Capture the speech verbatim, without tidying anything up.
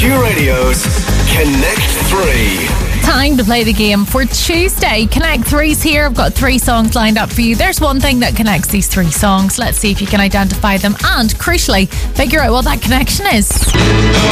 Q Radio's Connect Three. Time to play the game for Tuesday. Connect Three's here. I've got three songs lined up for you. There's one thing that connects these three songs. Let's see if you can identify them and, crucially, figure out what that connection is.